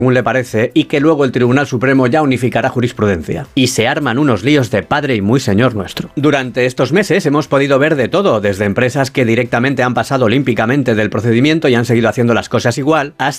según le parece, y que luego el Tribunal Supremo ya unificará jurisprudencia. Y se arman unos líos de padre y muy señor nuestro. Durante estos meses hemos podido ver de todo, desde empresas que directamente han pasado olímpicamente del procedimiento y han seguido haciendo las cosas igual, hasta